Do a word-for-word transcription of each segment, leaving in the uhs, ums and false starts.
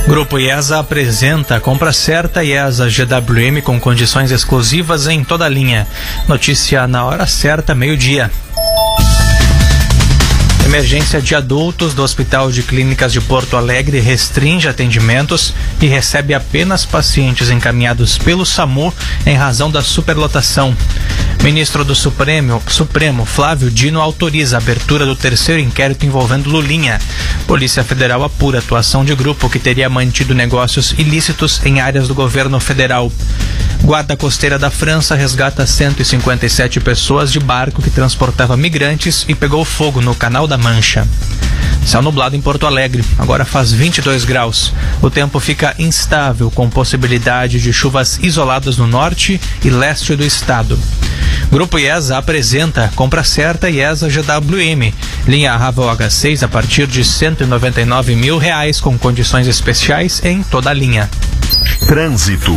Grupo IESA apresenta compra certa IESA G W M com condições exclusivas em toda a linha. Notícia na hora certa, meio-dia. Emergência de adultos do Hospital de Clínicas de Porto Alegre restringe atendimentos e recebe apenas pacientes encaminhados pelo SAMU em razão da superlotação. Ministro do Supremo, Supremo Flávio Dino autoriza a abertura do terceiro inquérito envolvendo Lulinha. Polícia Federal apura a atuação de grupo que teria mantido negócios ilícitos em áreas do governo federal. Guarda Costeira da França resgata cento e cinquenta e sete pessoas de barco que transportava migrantes e pegou fogo no Canal da Mancha. Céu nublado em Porto Alegre, agora faz vinte e dois graus. O tempo fica instável, com possibilidade de chuvas isoladas no norte e leste do estado. Grupo IESA apresenta compra certa IESA G W M. Linha Ravel H seis a partir de cento e noventa e nove mil reais, com condições especiais em toda a linha. Trânsito.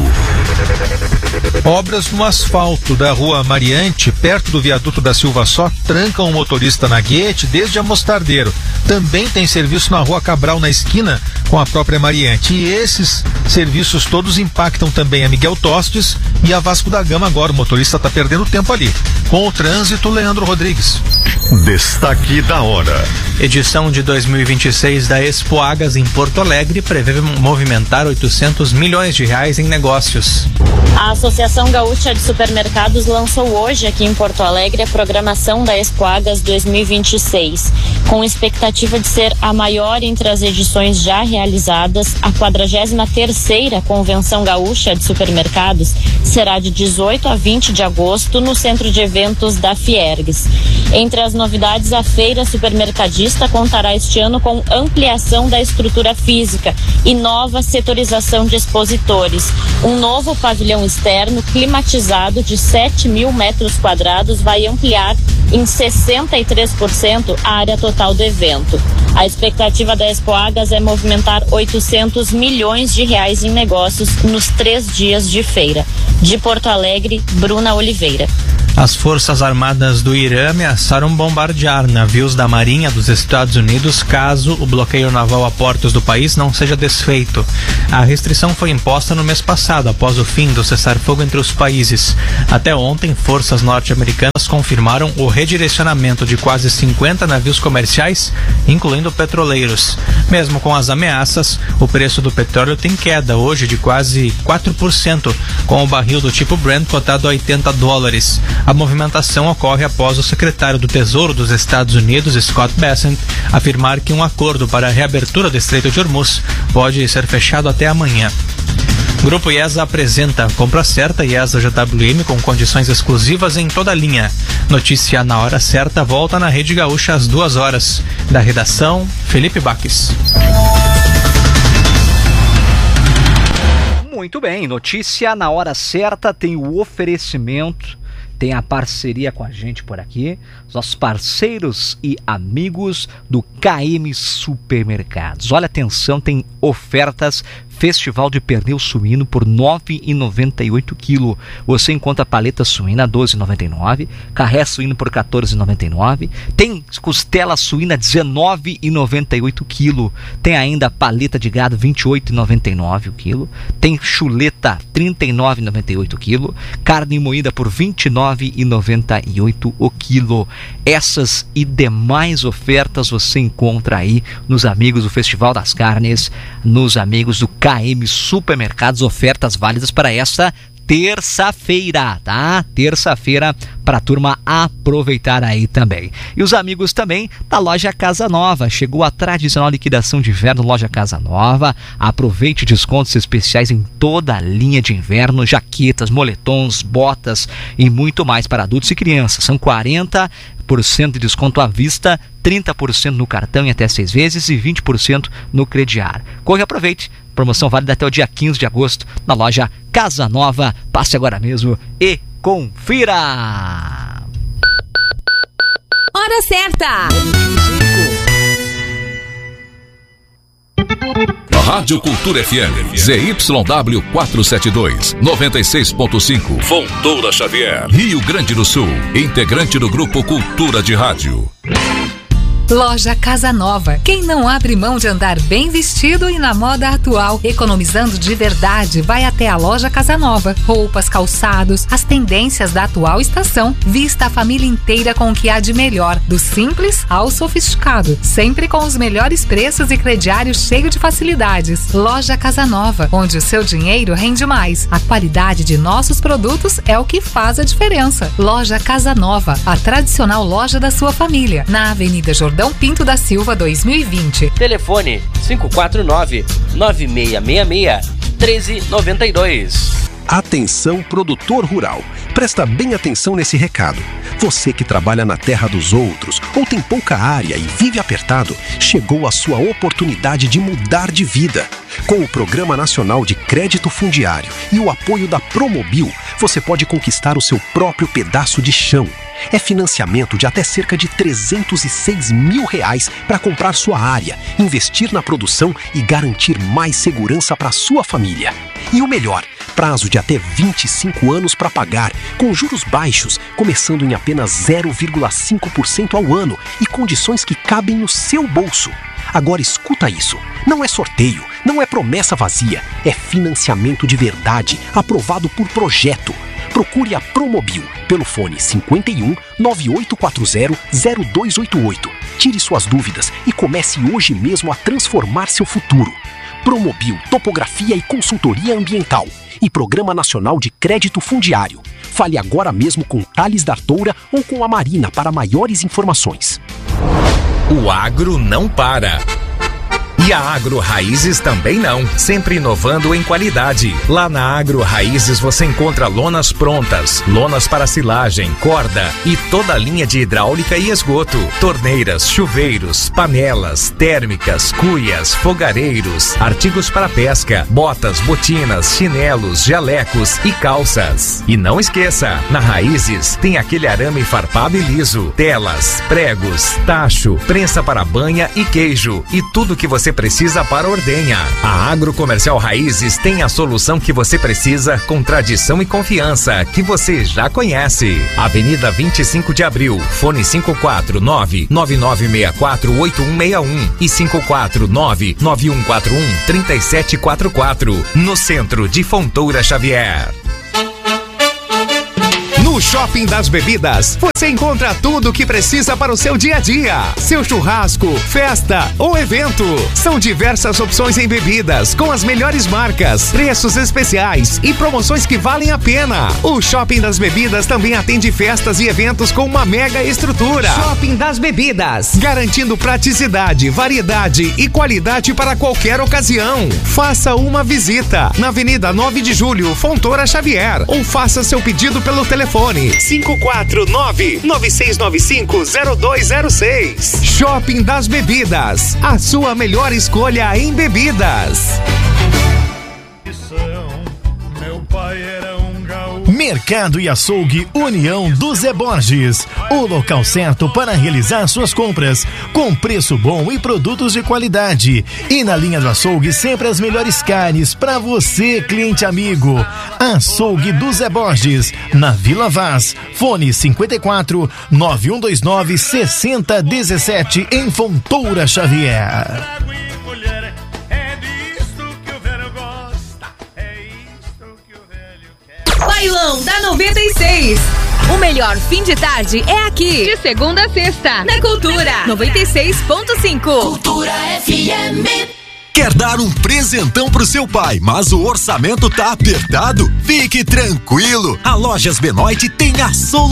Obras no asfalto da Rua Mariante, perto do viaduto da Silva Só, trancam o motorista na Guete desde a Mostardeiro. Também tem serviço na Rua Cabral, na esquina com a própria Mariante. E esses serviços todos impactam também a Miguel Tostes e a Vasco da Gama agora. O motorista está perdendo tempo ali. Com o trânsito, Leandro Rodrigues. Destaque da hora. Edição de dois mil e vinte e seis da Expo Agas em Porto Alegre prevê movimentar oitocentos milhões de reais em negócios. A Associação Gaúcha de Supermercados lançou hoje aqui em Porto Alegre a programação da Expo Agas dois mil e vinte e seis. Com expectativa de ser a maior entre as edições já realizadas, a quadragésima terceira Convenção Gaúcha de Supermercados será de dezoito a vinte de agosto no Centro de Eventos da Fiergues. Entre as novidades, a Feira Supermercadista contará este ano com ampliação da estrutura física e nova setorização de expositores. Um novo pavilhão externo climatizado de sete mil metros quadrados vai ampliar em sessenta e três por cento a área total do evento. A expectativa da Expo Agas é movimentar oitocentos milhões de reais em negócios nos três dias de feira. De Porto Alegre, Bruna Oliveira. As Forças Armadas do Irã ameaçaram bombardear navios da Marinha dos Estados Unidos caso o bloqueio naval a portos do país não seja desfeito. A restrição foi imposta no mês passado, após o fim do cessar-fogo entre os países. Até ontem, forças norte-americanas confirmaram o redirecionamento de quase cinquenta navios comerciais, incluindo petroleiros. Mesmo com as ameaças, o preço do petróleo tem queda hoje de quase quatro por cento, com o barril do tipo Brent cotado a oitenta dólares. A movimentação ocorre após o secretário do Tesouro dos Estados Unidos, Scott Bessent, afirmar que um acordo para a reabertura do Estreito de Hormuz pode ser fechado até amanhã. Grupo IESA apresenta compra certa IESA G W M com condições exclusivas em toda a linha. Notícia na hora certa volta na Rede Gaúcha às duas horas. Da redação, Felipe Baques. Muito bem, notícia na hora certa tem o oferecimento, tem a parceria com a gente por aqui, os nossos parceiros e amigos do K M Supermercados. Olha, atenção, tem ofertas. Festival de pernil suíno por nove reais e noventa e oito quilos. Você encontra paleta suína doze reais e noventa e nove centavos, carré suíno por quatorze reais e noventa e nove centavos, tem costela suína dezenove reais e noventa e oito quilos, tem ainda paleta de gado vinte e oito reais e noventa e nove centavos o quilo, tem chuleta trinta e nove reais e noventa e oito centavos o quilo, carne moída por vinte e nove reais e noventa e oito centavos o quilo. Essas e demais ofertas você encontra aí nos amigos do Festival das Carnes, nos amigos do K M Supermercados, ofertas válidas para esta terça-feira, tá? Terça-feira para a turma aproveitar aí também. E os amigos também da Loja Casa Nova. Chegou a tradicional liquidação de inverno Loja Casa Nova. Aproveite descontos especiais em toda a linha de inverno, jaquetas, moletons, botas e muito mais para adultos e crianças. São quarenta por cento de desconto à vista, trinta por cento no cartão em até seis vezes e vinte por cento no crediário. Corre e aproveite. Promoção válida até o dia quinze de agosto na loja Casa Nova. Passe agora mesmo e confira! Hora certa! Rádio Cultura F M, Z Y W quatrocentos e setenta e dois, noventa e seis ponto cinco, Fontoura Xavier, Rio Grande do Sul, integrante do Grupo Cultura de Rádio. Loja Casa Nova. Quem não abre mão de andar bem vestido e na moda atual, economizando de verdade, vai até a Loja Casa Nova. Roupas, calçados, as tendências da atual estação. Vista a família inteira com o que há de melhor, do simples ao sofisticado. Sempre com os melhores preços e crediário cheio de facilidades. Loja Casa Nova, onde o seu dinheiro rende mais. A qualidade de nossos produtos é o que faz a diferença. Loja Casa Nova, a tradicional loja da sua família. Na Avenida Jordão Pinto da Silva, dois mil e vinte. Telefone cinco quatro nove, nove seis seis seis, um três nove dois. Atenção, produtor rural. Presta bem atenção nesse recado. Você que trabalha na terra dos outros ou tem pouca área e vive apertado, chegou a sua oportunidade de mudar de vida. Com o Programa Nacional de Crédito Fundiário e o apoio da Promobil, você pode conquistar o seu próprio pedaço de chão. É financiamento de até cerca de trezentos e seis mil reais para comprar sua área, investir na produção e garantir mais segurança para sua família. E o melhor, prazo de até vinte e cinco anos para pagar, com juros baixos, começando em apenas zero vírgula cinco por cento ao ano e condições que cabem no seu bolso. Agora escuta isso, não é sorteio, não é promessa vazia, é financiamento de verdade, aprovado por projeto. Procure a Promobil pelo fone cinquenta e um, nove oito quatro zero, zero dois oito oito. Tire suas dúvidas e comece hoje mesmo a transformar seu futuro. Promobil Topografia e Consultoria Ambiental e Programa Nacional de Crédito Fundiário. Fale agora mesmo com Thales D'Artoura ou com a Marina para maiores informações. O agro não para. E a Agro Raízes também não, sempre inovando em qualidade. Lá na Agro Raízes você encontra lonas prontas, lonas para silagem, corda e toda a linha de hidráulica e esgoto, torneiras, chuveiros, panelas, térmicas, cuias, fogareiros, artigos para pesca, botas, botinas, chinelos, jalecos e calças. E não esqueça, na Raízes tem aquele arame farpado e liso, telas, pregos, tacho, prensa para banha e queijo e tudo que você precisa para ordenha. A Agrocomercial Raízes tem a solução que você precisa com tradição e confiança que você já conhece. Avenida vinte e cinco de abril, fone cinco quatro nove, nove nove seis quatro, oito um seis um e cinco quatro nove, nove um quatro um, três sete quatro quatro, no centro de Fontoura Xavier. No Shopping das Bebidas, você encontra tudo o que precisa para o seu dia a dia. Seu churrasco, festa ou evento. São diversas opções em bebidas, com as melhores marcas, preços especiais e promoções que valem a pena. O Shopping das Bebidas também atende festas e eventos com uma mega estrutura. Shopping das Bebidas, garantindo praticidade, variedade e qualidade para qualquer ocasião. Faça uma visita na Avenida nove de julho, Fontoura Xavier, ou faça seu pedido pelo telefone cinco quatro nove, nove seis nove cinco, zero dois zero seis. Shopping das Bebidas, a sua melhor escolha em bebidas. Meu pai era um gaúcho. Mercado e Açougue União do Zé Borges, o local certo para realizar suas compras, com preço bom e produtos de qualidade. E na linha do açougue sempre as melhores carnes para você, cliente amigo. Açougue do Zé Borges, na Vila Vaz, fone cinquenta e quatro, nove um dois nove, seis zero um sete, em Fontoura Xavier. Bailão da noventa e seis. O melhor fim de tarde é aqui. De segunda a sexta. Na Cultura. noventa e seis ponto cinco. Cultura F M. Quer dar um presentão pro seu pai, mas o orçamento tá apertado? Fique tranquilo. A Lojas Benoit tem a solução.